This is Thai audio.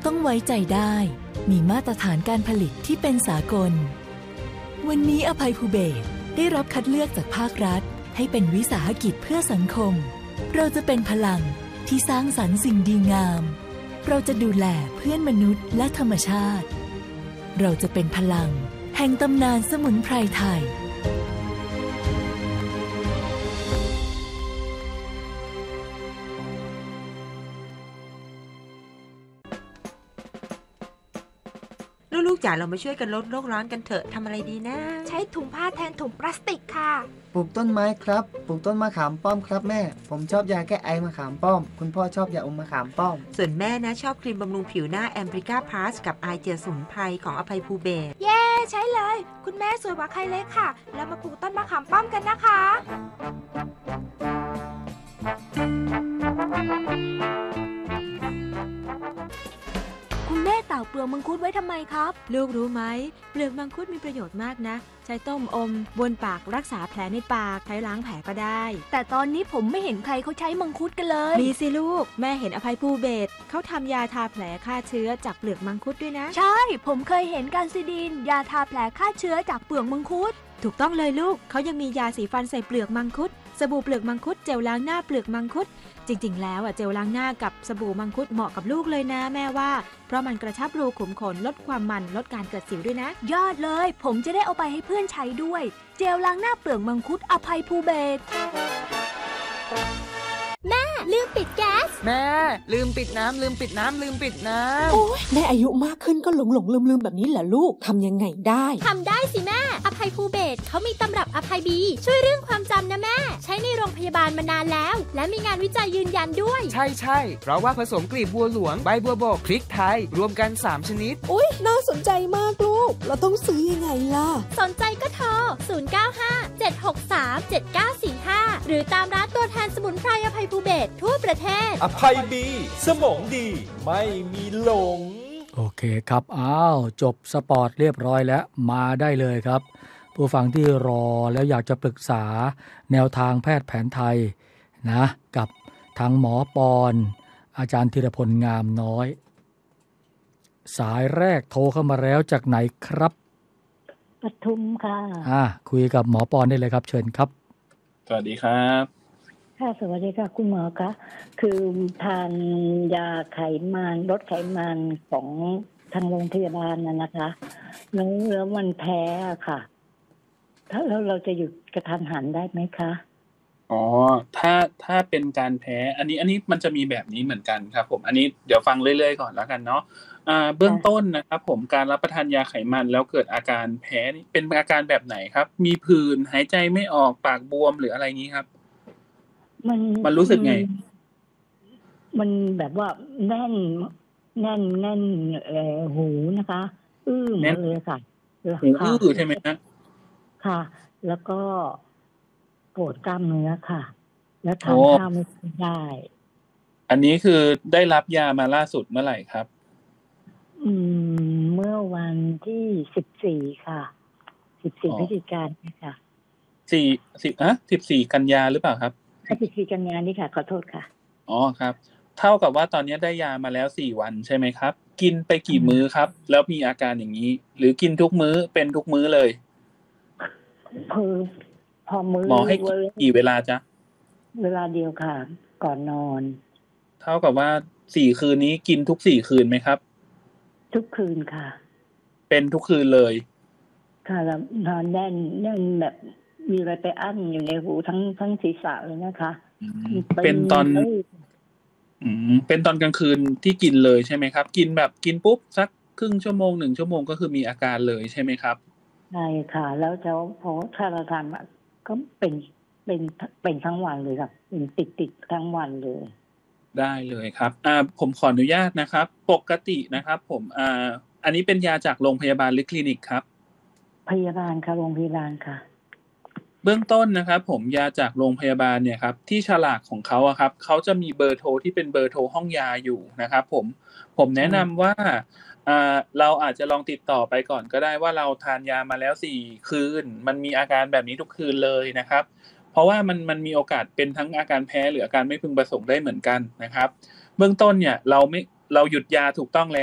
ต้องไว้ใจได้มีมาตรฐานการผลิตที่เป็นสากลวันนี้อภัยภูเบศรได้รับคัดเลือกจากภาครัฐให้เป็นวิสาหกิจเพื่อสังคมเราจะเป็นพลังที่สร้างสรรค์สิ่งดีงามเราจะดูแลเพื่อนมนุษย์และธรรมชาติเราจะเป็นพลังแห่งตำนานสมุนไพรไทยลูกๆจ๋าเรามาช่วยกันลดโลกร้อนกันเถอะทำอะไรดีนะใช้ถุงผ้าแทนถุงพลาสติกค่ะปลูกต้นไม้ครับปลูกต้นมะขามป้อมครับแม่ผมชอบยาแก้ไอมะขามป้อมคุณพ่อชอบยาอมมะขามป้อมส่วนแม่นะชอบครีมบำรุงผิวหน้าแอมบริก้าพลัสกับไอเจลสมุนไพรของอภัยภูเบศรเย้ใช้เลยคุณแม่สวยกว่าใครเลยค่ะแล้วมาปลูกต้นมะขามป้อมกันนะคะคุณแม่ตากเปลือกมังคุดไว้ทำไมครับลูกรู้ไหมเปลือกมังคุดมีประโยชน์มากนะใช้ต้มอมบนปากรักษาแผลในปากใช้ล้างแผลก็ได้แต่ตอนนี้ผมไม่เห็นใครเขาใช้มังคุดกันเลยมีสิลูกแม่เห็นอภัยภูเบศรเขาทำยาทาแผลฆ่าเชื้อจากเปลือกมังคุดด้วยนะใช่ผมเคยเห็นการซิดีนยาทาแผลฆ่าเชื้อจากเปลือกมังคุดถูกต้องเลยลูกเขายังมียาสีฟันใส่เปลือกมังคุดสบู่เปลือกมังคุดเจลล้างหน้าเปลือกมังคุดจริงๆแล้วเจลล้างหน้ากับสบู่มังคุดเหมาะกับลูกเลยนะแม่ว่าเพราะมันกระชับรูขุมขนลดความมันลดการเกิดสิวด้วยนะยอดเลยผมจะได้เอาไปให้เพื่อนใช้ด้วยเจลล้างหน้าเปลือกมังคุดอภัยภูเบศรแม่ลืมปิดแก๊สแม่ลืมปิดน้ำโอ้ยแม่อายุมากขึ้นก็หลงลืมแบบนี้เหรอลูกทำยังไงได้ทำได้สิแม่อภัยภูเบศรเขามีตำรับอภัยบีช่วยเรื่องความจำนะแม่ใช้ในโรงพยาบาลมานานแล้วและมีงานวิจัยยืนยันด้วยใช่เพราะว่าผสมกลีบบัวหลวงใบบัวบกพริกไทยรวมกัน3ชนิดอุ๊ยน่าสนใจมากลูกเราต้องซื้อยังไงล่ะสนใจก็โทร0957637945หรือตามร้านตัวแทนสมุนไพรอภัยภูเบศรทั่วประเทศอภัยบีสมองดีไม่มีหลงโอเคครับจบสปอร์ตเรียบร้อยแล้วมาได้เลยครับผู้ฟังที่รอแล้วอยากจะปรึกษาแนวทางแพทย์แผนไทยนะกับทางหมอปอนอาจารย์ธีรพลงามน้อยสายแรกโทรเข้ามาแล้วจากไหนครับปทุมค่ะคุยกับหมอปอนได้เลยครับเชิญครับสวัสดีครับค่ะสวัสดีค่ะคุณหมอคะคือทานยาไขมันลดไขมันของทางโรงพยาบาลนะคะแล้วมันแพ้ค่ะถ้าเราจะหยุดกระทันหันได้ไหมคะถ้าเป็นการแพ้อันนี้มันจะมีแบบนี้เหมือนกันครับผมอันนี้เดี๋ยวฟังเรื่อยๆก่อนแล้วกันเนาะเบื้องต้นนะครับผมการรับประทานยาไขมันแล้วเกิดอาการแพ้เป็นอาการแบบไหนครับมีผื่นหายใจไม่ออกปากบวมหรืออะไรงี้ครับมันรู้สึกไงมันแบบว่าแน่นหูนะคะหมดเลยค่ะหูใช่ไหมนะค่ะแล้วก็ปวดกล้ามเนื้อค่ะแล้วทานข้าวไม่ได้อันนี้คือได้รับยามาล่าสุดเมื่อไหร่ครับเมื่อวันที่14ค่ะ14พฤศจิกายนค่ะ 14กันยาหรือเปล่าครับ 14กันยายนนี่ค่ะขอโทษค่ะครับเท่ากับว่าตอนนี้ได้ยามาแล้ว4วันใช่ไหมครับกินไปกี่มื้อครับแล้วมีอาการอย่างนี้หรือกินทุกมื้อเป็นทุกมื้อเลยพอมื้อหมอให้กี่เวลาจ๊ะเวลาเดียวค่ะก่อนนอนเท่ากับว่า4คืนนี้กินทุก4คืนไหมครับทุกคืนค่ะเป็นทุกคืนเลยค่ะแล้วนอนแน่นแบบมีอะไรไปอั้นอยู่ในหูทั้งศีรษะเลยนะคะเป็นตอนกลางคืนที่กินเลยใช่ไหมครับกินแบบกินปุ๊บสักครึ่งชั่วโมง1ชั่วโมงก็คือมีอาการเลยใช่ไหมครับใช่ค่ะแล้วพอถ้าเราทานก็เป็นทั้งวันเลยครับเป็นติดทั้งวันเลยได้เลยครับผมขออนุญาตนะครับปกตินะครับผมอันนี้เป็นยาจากโรงพยาบาลหรือคลินิกครับพยาบาลค่ะโรงพยาบาลค่ะเบื้องต้นนะครับผมยาจากโรงพยาบาลเนี่ยครับที่ฉลากของเขาครับเขาจะมีเบอร์โทรที่เป็นเบอร์โทรห้องยาอยู่นะครับผมแนะนำว่าเราอาจจะลองติดต่อไปก่อนก็ได้ว่าเราทานยามาแล้ว4คืนมันมีอาการแบบนี้ทุกคืนเลยนะครับเพราะว่ามันมีโอกาสเป็นทั้งอาการแพ้หรืออาการไม่พึงประสงค์ได้เหมือนกันนะครับเบื้องต้นเนี่ยเราหยุดยาถูกต้องแล้ว